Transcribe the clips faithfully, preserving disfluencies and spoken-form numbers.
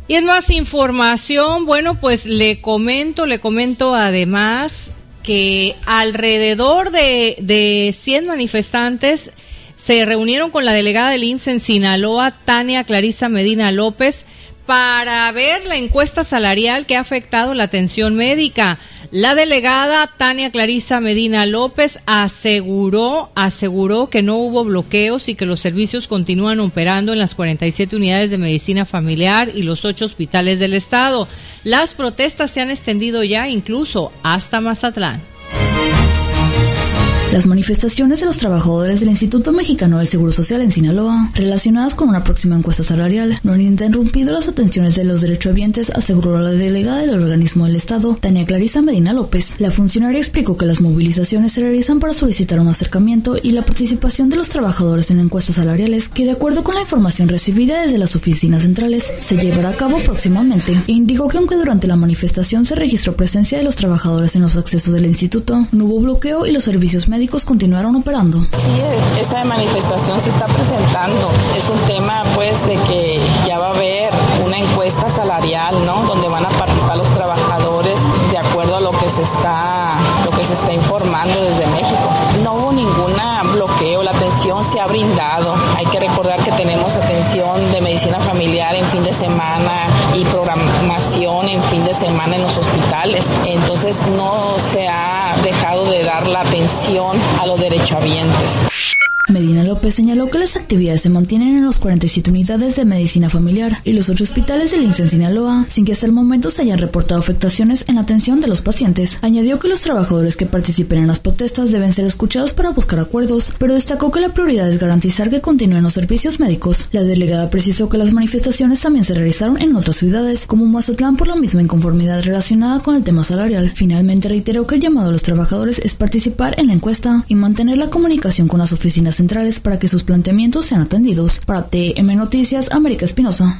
Y en más información, bueno, pues le comento, le comento además que alrededor de, de cien manifestantes se reunieron con la delegada del I M S S en Sinaloa, Tania Clarisa Medina López, para ver la encuesta salarial que ha afectado la atención médica. La delegada Tania Clarisa Medina López aseguró, aseguró que no hubo bloqueos y que los servicios continúan operando en las cuarenta y siete unidades de medicina familiar y los ocho hospitales del estado. Las protestas se han extendido ya incluso hasta Mazatlán. Las manifestaciones de los trabajadores del Instituto Mexicano del Seguro Social en Sinaloa, relacionadas con una próxima encuesta salarial, no han interrumpido las atenciones de los derechohabientes, aseguró la delegada del organismo del Estado, Tania Clarisa Medina López. La funcionaria explicó que las movilizaciones se realizan para solicitar un acercamiento y la participación de los trabajadores en encuestas salariales, que de acuerdo con la información recibida desde las oficinas centrales, se llevará a cabo próximamente. E indicó que aunque durante la manifestación se registró presencia de los trabajadores en los accesos del instituto, no hubo bloqueo y los servicios médicos médicos continuaron operando. Sí, esta manifestación se está presentando. Es un tema, pues, de que ya va a haber una encuesta salarial, ¿no? Donde van a participar los trabajadores de acuerdo a lo que se está, lo que se está informando desde México. No hubo ningún bloqueo, la atención se ha brindado. Hay que recordar que tenemos atención de medicina familiar en fin de semana y programación en fin de semana en los hospitales. Entonces no se ha dejado de dar la atención a los derechohabientes. Medina López señaló que las actividades se mantienen en las cuarenta y siete unidades de medicina familiar y los ocho hospitales del I M S S en Sinaloa, sin que hasta el momento se hayan reportado afectaciones en la atención de los pacientes. Añadió que los trabajadores que participen en las protestas deben ser escuchados para buscar acuerdos, pero destacó que la prioridad es garantizar que continúen los servicios médicos. La delegada precisó que las manifestaciones también se realizaron en otras ciudades, como Mazatlán, por la misma inconformidad relacionada con el tema salarial. Finalmente reiteró que el llamado a los trabajadores es participar en la encuesta y mantener la comunicación con las oficinas centrales para que sus planteamientos sean atendidos. Para T M Noticias, América Espinosa.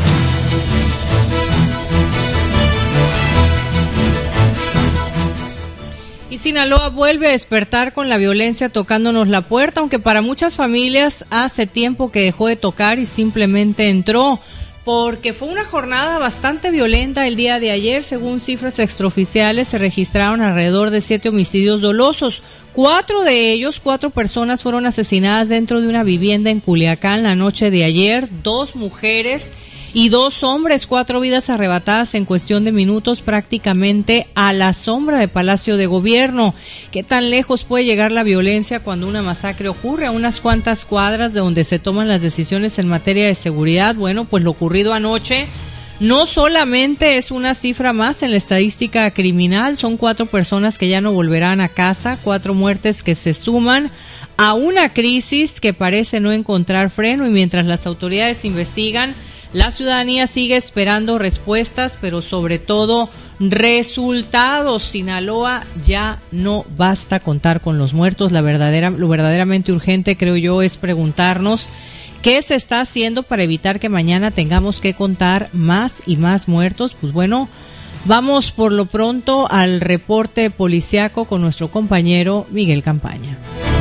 Y Sinaloa vuelve a despertar con la violencia tocándonos la puerta, aunque para muchas familias hace tiempo que dejó de tocar y simplemente entró, porque fue una jornada bastante violenta el día de ayer. Según cifras extraoficiales, se registraron alrededor de siete homicidios dolosos. Cuatro de ellos, cuatro personas fueron asesinadas dentro de una vivienda en Culiacán la noche de ayer. Dos mujeres y dos hombres, cuatro vidas arrebatadas en cuestión de minutos, prácticamente a la sombra de Palacio de Gobierno. ¿Qué tan lejos puede llegar la violencia cuando una masacre ocurre a unas cuantas cuadras de donde se toman las decisiones en materia de seguridad? Bueno, pues lo ocurrido anoche no solamente es una cifra más en la estadística criminal, son cuatro personas que ya no volverán a casa, cuatro muertes que se suman a una crisis que parece no encontrar freno, y mientras las autoridades investigan, la ciudadanía sigue esperando respuestas, pero sobre todo resultados. Sinaloa ya no basta contar con los muertos. La verdadera, lo verdaderamente urgente, creo yo, es preguntarnos qué se está haciendo para evitar que mañana tengamos que contar más y más muertos. Pues bueno, vamos por lo pronto al reporte policiaco con nuestro compañero Miguel Campaña.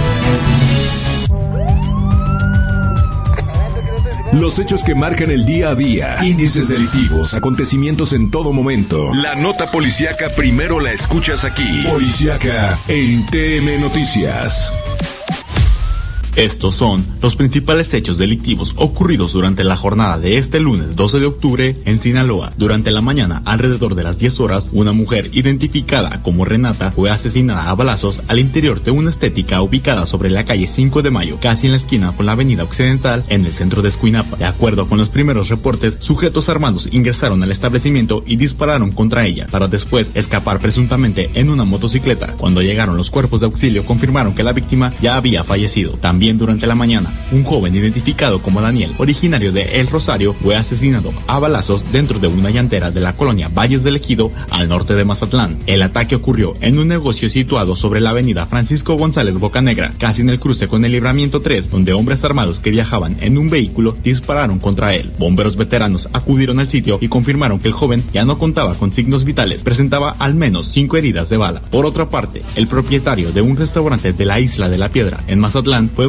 Los hechos que marcan el día a día, índices delictivos, acontecimientos en todo momento. La nota policíaca primero la escuchas aquí. Policíaca en T M Noticias. Estos son los principales hechos delictivos ocurridos durante la jornada de este lunes doce de octubre en Sinaloa. Durante la mañana, alrededor de las diez horas, una mujer identificada como Renata fue asesinada a balazos al interior de una estética ubicada sobre la calle cinco de mayo, casi en la esquina con la avenida Occidental, en el centro de Escuinapa. De acuerdo con los primeros reportes, sujetos armados ingresaron al establecimiento y dispararon contra ella, para después escapar presuntamente en una motocicleta. Cuando llegaron los cuerpos de auxilio, confirmaron que la víctima ya había fallecido. También También durante la mañana, un joven identificado como Daniel, originario de El Rosario, fue asesinado a balazos dentro de una llantera de la colonia Valles del Ejido, al norte de Mazatlán. El ataque ocurrió en un negocio situado sobre la avenida Francisco González Bocanegra, casi en el cruce con el Libramiento tres, donde hombres armados que viajaban en un vehículo dispararon contra él. Bomberos veteranos acudieron al sitio y confirmaron que el joven ya no contaba con signos vitales, presentaba al menos cinco heridas de bala. Por otra parte, el propietario de un restaurante de la Isla de la Piedra, en Mazatlán, fue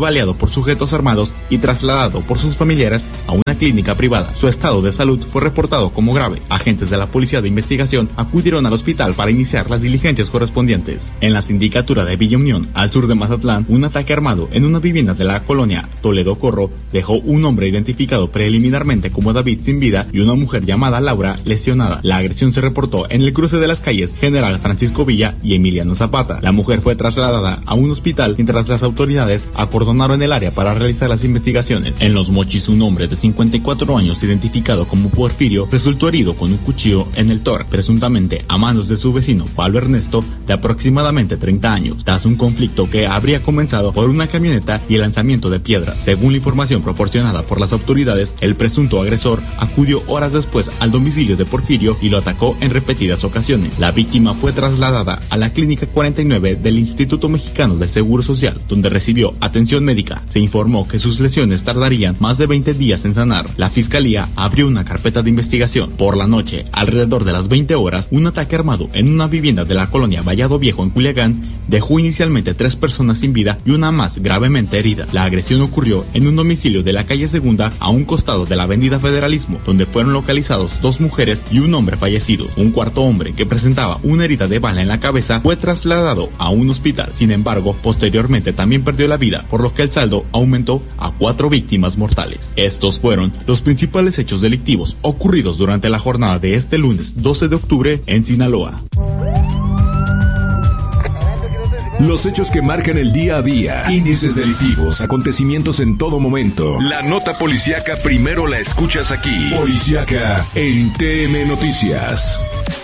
baleado por sujetos armados y trasladado por sus familiares a una clínica privada. Su estado de salud fue reportado como grave. Agentes de la Policía de Investigación acudieron al hospital para iniciar las diligencias correspondientes. En la sindicatura de Villa Unión, al sur de Mazatlán, un ataque armado en una vivienda de la colonia Toledo Corro dejó un hombre identificado preliminarmente como David sin vida y una mujer llamada Laura lesionada. La agresión se reportó en el cruce de las calles General Francisco Villa y Emiliano Zapata. La mujer fue trasladada a un hospital mientras las autoridades acordonaron el área para realizar las investigaciones. En Los Mochis, un hombre de cincuenta y cuatro años identificado como Porfirio resultó herido con un cuchillo en el tórax, presuntamente a manos de su vecino Pablo Ernesto, de aproximadamente treinta años, tras un conflicto que habría comenzado por una camioneta y el lanzamiento de piedras. Según la información proporcionada por las autoridades, el presunto agresor acudió horas después al domicilio de Porfirio y lo atacó en repetidas ocasiones. La víctima fue trasladada a la Clínica cuarenta y nueve del Instituto Mexicano del Seguro Social, donde recibió atención médica. Se informó que sus lesiones tardarían más de veinte días en sanar. La fiscalía abrió una carpeta de investigación. Por la noche, alrededor de las veinte horas, un ataque armado en una vivienda de la colonia Vallado Viejo en Culiacán dejó inicialmente tres personas sin vida y una más gravemente herida. La agresión ocurrió en un domicilio de la calle Segunda, a un costado de la avenida Federalismo, donde fueron localizados dos mujeres y un hombre fallecidos. Un cuarto hombre, que presentaba una herida de bala en la cabeza, fue trasladado a un hospital. Sin embargo, posteriormente también perdió la vida, por lo que el saldo aumentó a cuatro víctimas mortales. Estos fueron los principales hechos delictivos ocurridos durante la jornada de este lunes doce de octubre en Sinaloa. Los hechos que marcan el día a día, índices delictivos, acontecimientos en todo momento. La nota policíaca primero la escuchas aquí. Policíaca en T M Noticias.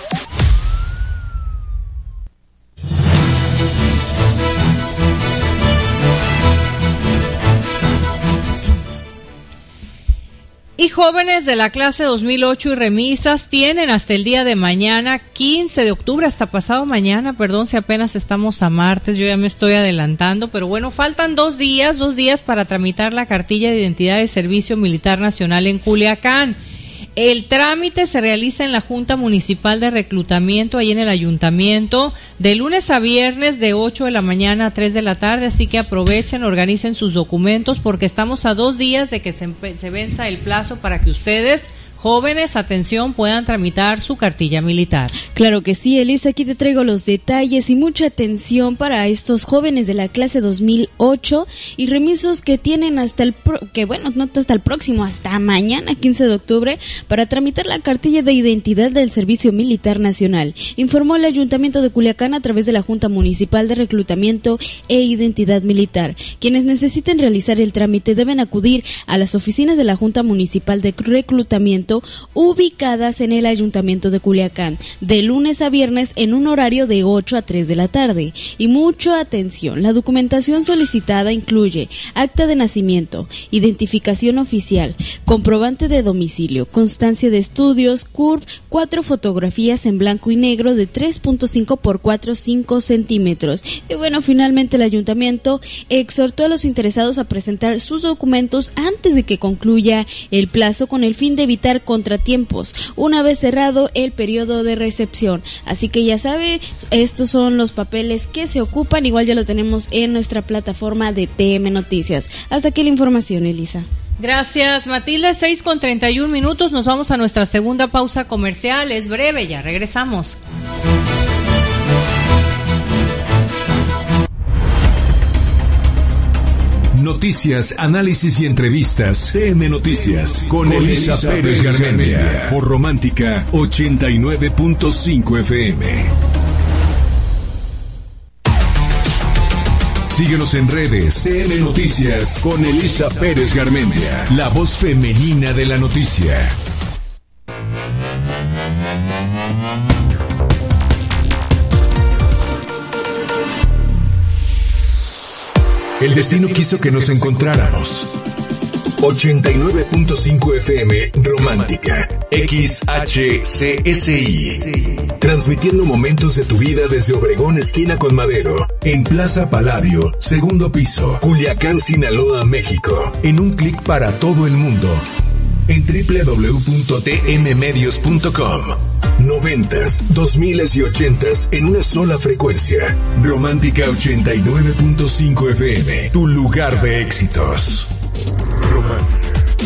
Y jóvenes de la clase dos mil ocho y remisas tienen hasta el día de mañana, quince de octubre, hasta pasado mañana, perdón si apenas estamos a martes, yo ya me estoy adelantando, pero bueno, faltan dos días, dos días para tramitar la cartilla de identidad de Servicio Militar Nacional en Culiacán. El trámite se realiza en la Junta Municipal de Reclutamiento, ahí en el Ayuntamiento, de lunes a viernes de ocho de la mañana a tres de la tarde, así que aprovechen, organicen sus documentos porque estamos a dos días de que se, se venza el plazo para que ustedes, jóvenes, atención, puedan tramitar su cartilla militar. Claro que sí, Elisa, aquí te traigo los detalles y mucha atención para estos jóvenes de la clase dos mil ocho y remisos que tienen hasta el, pro, que bueno, no hasta el próximo, hasta mañana, quince de octubre, para tramitar la cartilla de identidad del Servicio Militar Nacional, informó el Ayuntamiento de Culiacán a través de la Junta Municipal de Reclutamiento e Identidad Militar. Quienes necesiten realizar el trámite deben acudir a las oficinas de la Junta Municipal de Reclutamiento ubicadas en el Ayuntamiento de Culiacán, de lunes a viernes en un horario de ocho a tres de la tarde. Y mucha atención, la documentación solicitada incluye acta de nacimiento, identificación oficial, comprobante de domicilio, constancia de estudios, C U R P, cuatro fotografías en blanco y negro de tres punto cinco por cuatro punto cinco centímetros. Y bueno, finalmente el Ayuntamiento exhortó a los interesados a presentar sus documentos antes de que concluya el plazo con el fin de evitar contratiempos una vez cerrado el periodo de recepción. Así que ya sabe, estos son los papeles que se ocupan, igual ya lo tenemos en nuestra plataforma de T M Noticias. Hasta aquí la información, Elisa. Gracias, Matilde. seis con treinta y un minutos, nos vamos a nuestra segunda pausa comercial, es breve, ya regresamos. Noticias, análisis y entrevistas. T M Noticias con Elisa Pérez Garmendia por Romántica ochenta y nueve punto cinco F M. Síguenos en redes. T M Noticias con Elisa Pérez Garmendia, la voz femenina de la noticia. El destino quiso que nos encontráramos. ochenta y nueve punto cinco F M Romántica X H C S I, transmitiendo momentos de tu vida desde Obregón esquina con Madero, en Plaza Palladio, segundo piso, Culiacán, Sinaloa, México, en un clic para todo el mundo. en doble u doble u doble u punto t m medios punto com. Noventas, dos miles y ochentas en una sola frecuencia. Romántica ochenta y nueve punto cinco F M, tu lugar de éxitos. Romántica.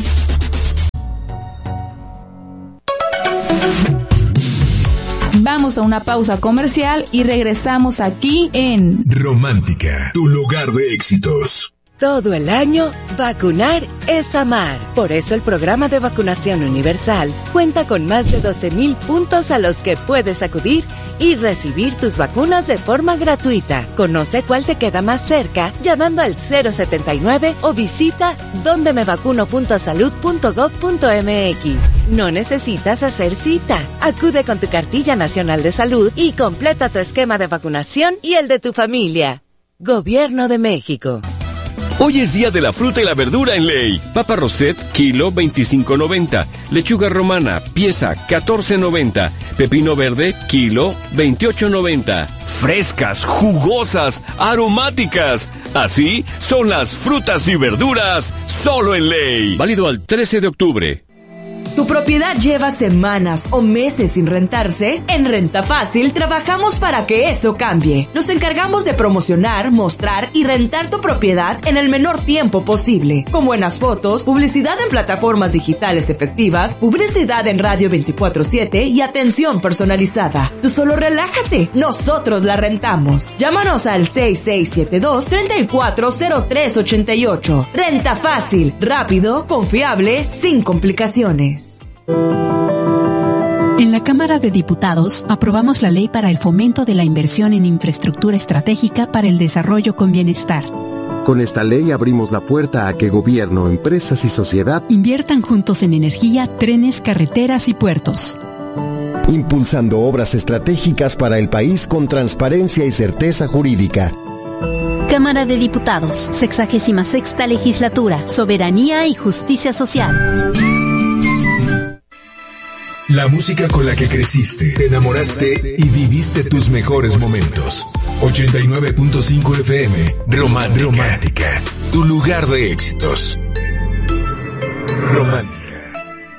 Vamos a una pausa comercial y regresamos aquí en Romántica, tu lugar de éxitos. Todo el año, vacunar es amar. Por eso el programa de vacunación universal cuenta con más de doce mil puntos a los que puedes acudir y recibir tus vacunas de forma gratuita. Conoce cuál te queda más cerca llamando al cero setenta y nueve o visita donde me vacuno punto salud punto gob punto m x. No necesitas hacer cita. Acude con tu cartilla nacional de salud y completa tu esquema de vacunación y el de tu familia. Gobierno de México. Hoy es día de la fruta y la verdura en Ley. Papa Roset, kilo veinticinco noventa. Lechuga romana, pieza catorce noventa. Pepino verde, kilo veintiocho noventa. Frescas, jugosas, aromáticas. Así son las frutas y verduras solo en Ley. Válido al trece de octubre. ¿Tu propiedad lleva semanas o meses sin rentarse? En Renta Fácil trabajamos para que eso cambie. Nos encargamos de promocionar, mostrar y rentar tu propiedad en el menor tiempo posible. Con buenas fotos, publicidad en plataformas digitales efectivas, publicidad en radio veinticuatro siete y atención personalizada. Tú solo relájate, nosotros la rentamos. Llámanos al seis seis siete dos, tres cuatro cero tres ocho ocho. Renta Fácil, rápido, confiable, sin complicaciones. En la Cámara de Diputados aprobamos la ley para el fomento de la inversión en infraestructura estratégica para el desarrollo con bienestar. Con esta ley abrimos la puerta a que gobierno, empresas y sociedad inviertan juntos en energía, trenes, carreteras y puertos. Impulsando obras estratégicas para el país con transparencia y certeza jurídica. Cámara de Diputados, sexagésima sexta legislatura, soberanía y justicia social. La música con la que creciste, te enamoraste y viviste tus mejores momentos. ochenta y nueve punto cinco F M, Romántica. Romántica, tu lugar de éxitos. Romántica.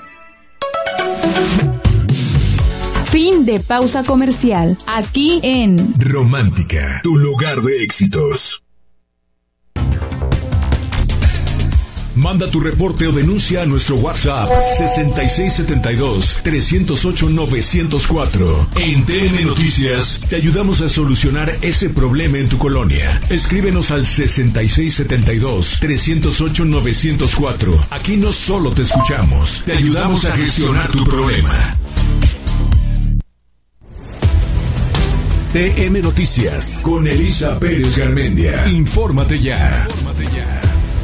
Fin de pausa comercial. Aquí en Romántica, tu lugar de éxitos. Manda tu reporte o denuncia a nuestro WhatsApp sesenta y seis setenta y dos, trescientos ocho, novecientos cuatro. En T N Noticias te ayudamos a solucionar ese problema en tu colonia. Escríbenos al sesenta y seis setenta y dos, trescientos ocho, novecientos cuatro. Aquí no solo te escuchamos, te ayudamos a gestionar tu problema. T M Noticias con Elisa Pérez Garmendia. Infórmate ya. Infórmate ya.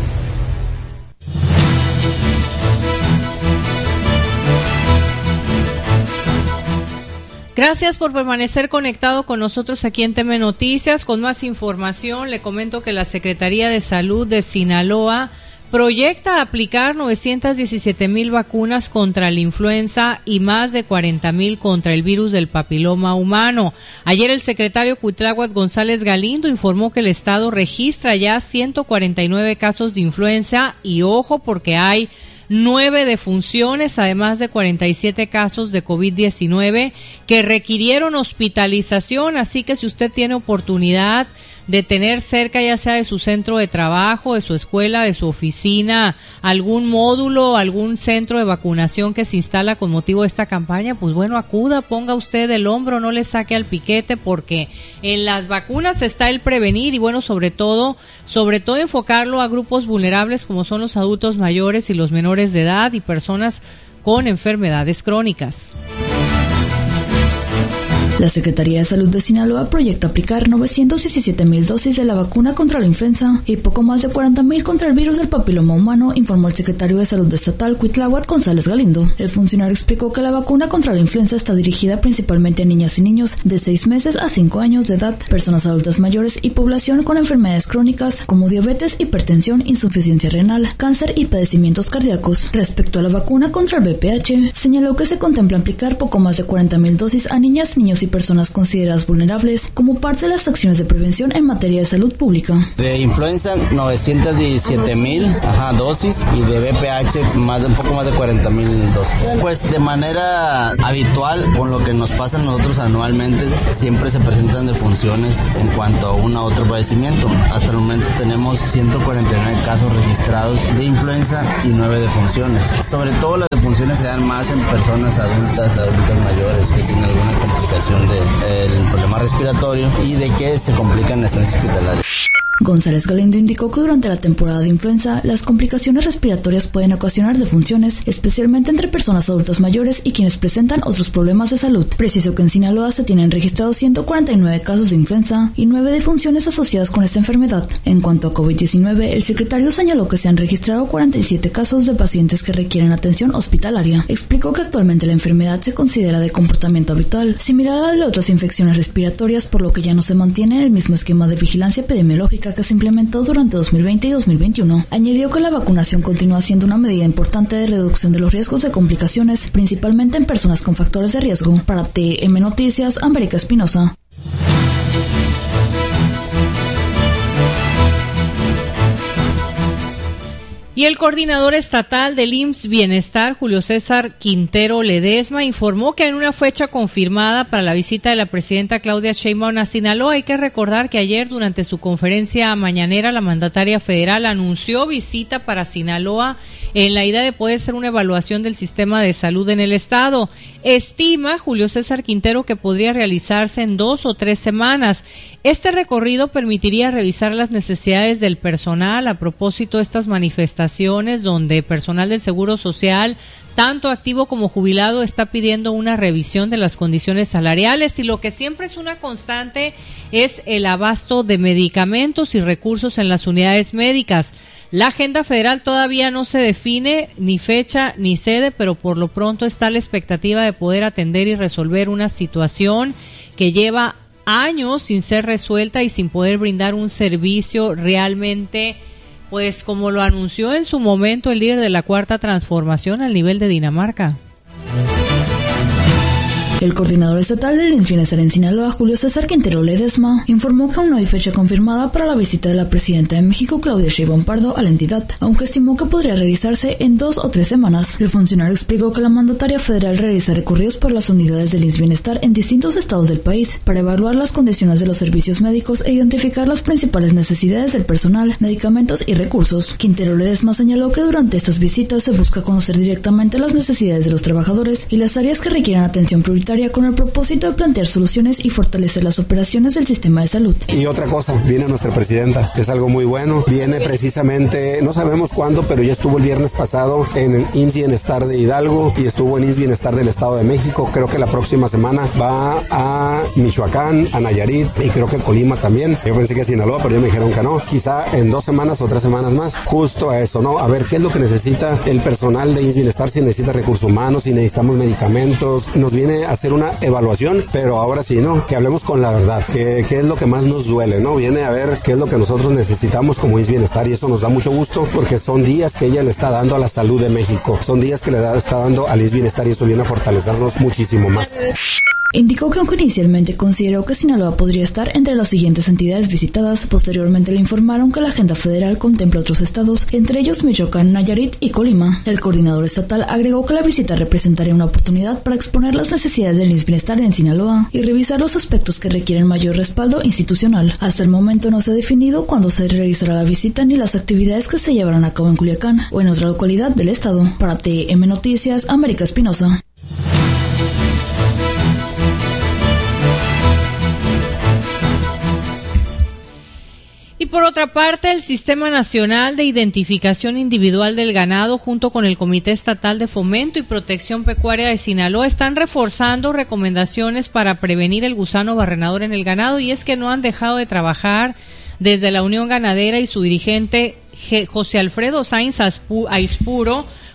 Gracias por permanecer conectado con nosotros aquí en T M Noticias. Con más información, le comento que la Secretaría de Salud de Sinaloa proyecta aplicar novecientas diecisiete mil vacunas contra la influenza y más de cuarenta mil contra el virus del papiloma humano. Ayer el secretario Cuitláhuac González Galindo informó que el estado registra ya ciento cuarenta y nueve casos de influenza y ojo porque hay nueve defunciones, además de cuarenta y siete casos de COVID diecinueve que requirieron hospitalización, así que si usted tiene oportunidad de tener cerca, ya sea de su centro de trabajo, de su escuela, de su oficina, algún módulo, algún centro de vacunación que se instala con motivo de esta campaña, pues bueno, acuda, ponga usted el hombro, no le saque al piquete, porque en las vacunas está el prevenir y bueno, sobre todo, sobre todo enfocarlo a grupos vulnerables como son los adultos mayores y los menores de edad y personas con enfermedades crónicas. La Secretaría de Salud de Sinaloa proyecta aplicar novecientas diecisiete mil dosis de la vacuna contra la influenza y poco más de cuarenta mil contra el virus del papiloma humano, informó el secretario de Salud estatal Cuitláhuac González Galindo. El funcionario explicó que la vacuna contra la influenza está dirigida principalmente a niñas y niños de seis meses a cinco años de edad, personas adultas mayores y población con enfermedades crónicas como diabetes, hipertensión, insuficiencia renal, cáncer y padecimientos cardíacos. Respecto a la vacuna contra el V I H, señaló que se contempla aplicar poco más de cuarenta mil dosis a niñas, niños y y personas consideradas vulnerables como parte de las acciones de prevención en materia de salud pública. De influenza, novecientos diecisiete mil ajá, dosis, y de V P H, más de un poco más de cuarenta mil dosis. Pues de manera habitual, con lo que nos pasa a nosotros anualmente, siempre se presentan defunciones en cuanto a un a otro padecimiento. Hasta el momento tenemos ciento cuarenta y nueve casos registrados de influenza y nueve defunciones. Sobre todo las defunciones se dan más en personas adultas, adultas mayores que tienen alguna complicación del de, problema respiratorio y de que se complican en estancias hospitalarias. González Galindo indicó que durante la temporada de influenza, las complicaciones respiratorias pueden ocasionar defunciones, especialmente entre personas adultas mayores y quienes presentan otros problemas de salud. Precisó que en Sinaloa se tienen registrados ciento cuarenta y nueve casos de influenza y nueve defunciones asociadas con esta enfermedad. En cuanto a COVID diecinueve, el secretario señaló que se han registrado cuarenta y siete casos de pacientes que requieren atención hospitalaria. Explicó que actualmente la enfermedad se considera de comportamiento habitual, similar a la de otras infecciones respiratorias, por lo que ya no se mantiene el mismo esquema de vigilancia epidemiológica que se implementó durante dos mil veinte y dos mil veintiuno. Añadió que la vacunación continúa siendo una medida importante de reducción de los riesgos de complicaciones, principalmente en personas con factores de riesgo. Para T M Noticias, América Espinosa. Y el coordinador estatal del I M S S Bienestar, Julio César Quintero Ledesma, informó que en una fecha confirmada para la visita de la presidenta Claudia Sheinbaum a Sinaloa. Hay que recordar que ayer, durante su conferencia mañanera, la mandataria federal anunció visita para Sinaloa en la idea de poder hacer una evaluación del sistema de salud en el estado. Estima Julio César Quintero que podría realizarse en dos o tres semanas. Este recorrido permitiría revisar las necesidades del personal a propósito de estas manifestaciones donde personal del Seguro Social, tanto activo como jubilado, está pidiendo una revisión de las condiciones salariales, y lo que siempre es una constante es el abasto de medicamentos y recursos en las unidades médicas. La agenda federal todavía no se define ni fecha ni sede, pero por lo pronto está la expectativa de poder atender y resolver una situación que lleva años sin ser resuelta y sin poder brindar un servicio realmente, pues como lo anunció en su momento el líder de la Cuarta Transformación, al nivel de Dinamarca. El coordinador estatal del I M S S Bienestar en Sinaloa, Julio César Quintero Ledesma, informó que aún no hay fecha confirmada para la visita de la presidenta de México, Claudia Sheinbaum Pardo, a la entidad, aunque estimó que podría realizarse en dos o tres semanas. El funcionario explicó que la mandataria federal realiza recorridos por las unidades del I M S S Bienestar en distintos estados del país para evaluar las condiciones de los servicios médicos e identificar las principales necesidades del personal, medicamentos y recursos. Quintero Ledesma señaló que durante estas visitas se busca conocer directamente las necesidades de los trabajadores y las áreas que requieran atención prioritaria, con el propósito de plantear soluciones y fortalecer las operaciones del sistema de salud. Y otra cosa, viene nuestra presidenta, que es algo muy bueno, viene precisamente, no sabemos cuándo, pero ya estuvo el viernes pasado en el I M S S Bienestar de Hidalgo y estuvo en I M S S Bienestar del Estado de México. Creo que la próxima semana va a Michoacán, a Nayarit y creo que Colima también. Yo pensé que a Sinaloa, pero ya me dijeron que no. Quizá en dos semanas o tres semanas más, justo a eso, ¿no? A ver qué es lo que necesita el personal de I M S S Bienestar, si necesita recursos humanos, si necesitamos medicamentos. Nos viene a hacer una evaluación, pero ahora sí, ¿no? Que hablemos con la verdad, que, que es lo que más nos duele, ¿no? Viene a ver qué es lo que nosotros necesitamos como I M S S Bienestar, y eso nos da mucho gusto porque son días que ella le está dando a la salud de México, son días que le da, está dando al I M S S Bienestar, y eso viene a fortalecernos muchísimo más. Indicó que aunque inicialmente consideró que Sinaloa podría estar entre las siguientes entidades visitadas, posteriormente le informaron que la agenda federal contempla otros estados, entre ellos Michoacán, Nayarit y Colima. El coordinador estatal agregó que la visita representaría una oportunidad para exponer las necesidades del I M S S Bienestar en Sinaloa y revisar los aspectos que requieren mayor respaldo institucional. Hasta el momento no se ha definido cuándo se realizará la visita ni las actividades que se llevarán a cabo en Culiacán o en otra localidad del estado. Para T M Noticias, América Espinosa. Y por otra parte, el Sistema Nacional de Identificación Individual del Ganado, junto con el Comité Estatal de Fomento y Protección Pecuaria de Sinaloa, están reforzando recomendaciones para prevenir el gusano barrenador en el ganado, y es que no han dejado de trabajar desde la Unión Ganadera y su dirigente José Alfredo Sainz Aispuro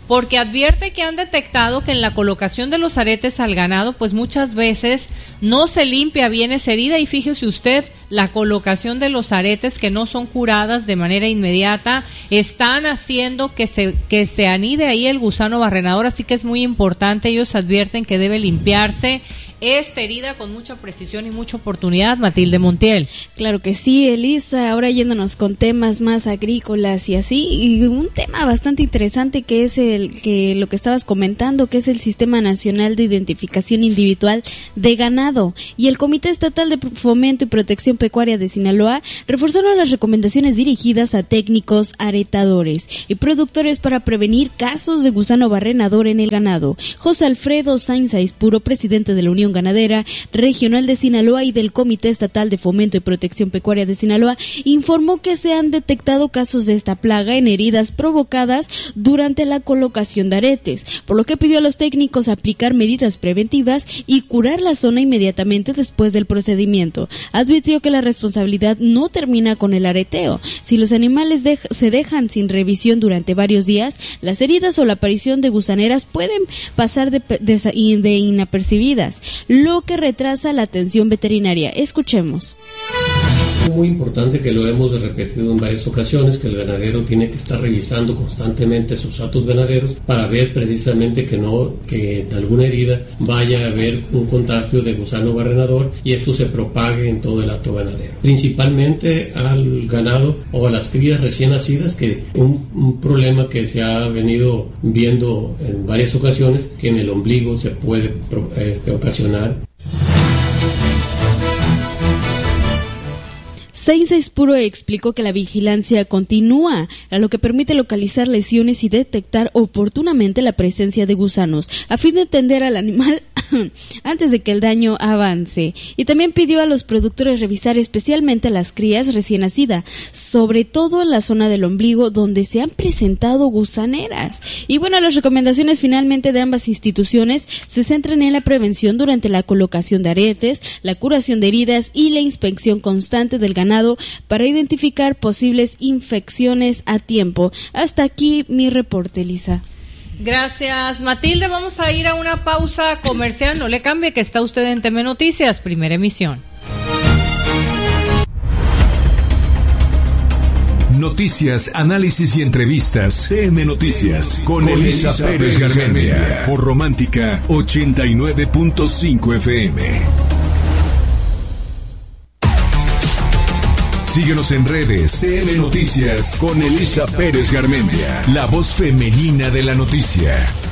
porque advierte que han detectado que en la colocación de los aretes al ganado, pues muchas veces no se limpia bien esa herida, y fíjese usted, la colocación de los aretes que no son curadas de manera inmediata están haciendo que se, que se anide ahí el gusano barrenador, así que es muy importante. Ellos advierten que debe limpiarse esta herida con mucha precisión y mucha oportunidad. Matilde Montiel. Claro que sí, Elisa, ahora yéndonos con temas más agrícolas y así, y un tema bastante interesante que es el que lo que estabas comentando, que es el Sistema Nacional de Identificación Individual de Ganado, y el Comité Estatal de Fomento y Protección Pecuaria de Sinaloa reforzaron las recomendaciones dirigidas a técnicos aretadores y productores para prevenir casos de gusano barrenador en el ganado. José Alfredo Sainz Aispuro, presidente de la Unión Ganadera Regional de Sinaloa y del Comité Estatal de Fomento y Protección Pecuaria de Sinaloa, informó que se han detectado casos de esta plaga en heridas provocadas durante la colocación de aretes, por lo que pidió a los técnicos aplicar medidas preventivas y curar la zona inmediatamente después del procedimiento. Advirtió que la responsabilidad no termina con el areteo. Si los animales de- se dejan sin revisión durante varios días, las heridas o la aparición de gusaneras pueden pasar de, de, de inapercibidas, lo que retrasa la atención veterinaria. Escuchemos. Es muy importante, que lo hemos repetido en varias ocasiones, que el ganadero tiene que estar revisando constantemente sus hatos ganaderos para ver precisamente que no, que en alguna herida vaya a haber un contagio de gusano barrenador y esto se propague en todo el hato ganadero. Principalmente al ganado o a las crías recién nacidas, que un, un problema que se ha venido viendo en varias ocasiones, que en el ombligo se puede este, ocasionar. Sainz Aispuro explicó que la vigilancia continúa, a lo que permite localizar lesiones y detectar oportunamente la presencia de gusanos, a fin de atender al animal antes de que el daño avance. Y también pidió a los productores revisar especialmente a las crías recién nacidas, sobre todo en la zona del ombligo donde se han presentado gusaneras. Y bueno, las recomendaciones finalmente de ambas instituciones se centran en la prevención durante la colocación de aretes, la curación de heridas y la inspección constante del ganado para identificar posibles infecciones a tiempo. Hasta aquí mi reporte, Lisa. Gracias, Matilde. Vamos a ir a una pausa comercial. No le cambie, que está usted en T M Noticias, primera emisión. Noticias, análisis y entrevistas. T M Noticias con Elisa Pérez Garmendia por Romántica ochenta y nueve punto cinco F M. Síguenos en redes. T M Noticias con Elisa Pérez Garmendia, la voz femenina de la noticia.